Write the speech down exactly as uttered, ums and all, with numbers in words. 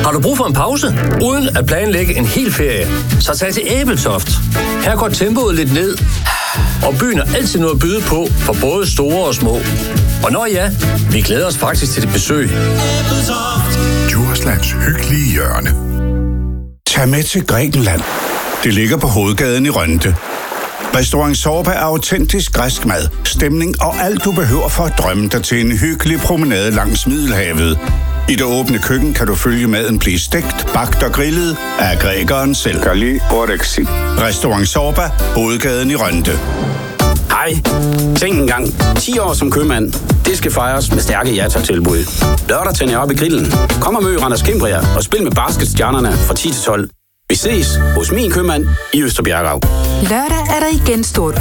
Har du brug for en pause? Uden at planlægge en hel ferie, så tag til Ebeltoft. Her går tempoet lidt ned, og byen har altid noget at byde på for både store og små. Og når ja, vi glæder os faktisk til det besøg. Djurslands hyggelige hjørne. Tag med til Grækenland. Det ligger på hovedgaden i Rønde. Restaurant Sorba er autentisk græsk mad, stemning og alt du behøver for at drømme dig til en hyggelig promenade langs Middelhavet. I det åbne køkken kan du følge maden blive stegt, bagt og grillet af grækeren selv. Καλή όρεξη. Restaurant Sorba, hovedgaden i Rønde. Hej. Tænk en gang. ti år som købmand. Det skal fejres med stærke ja-tak-tilbud. Lørdag tænder jeg op i grillen. Kom og mød Randers Kimbria og spil med basketstjernerne fra ti til tolv. Vi ses hos min købmand i Østerbjerghav. Lørdag er der igen stort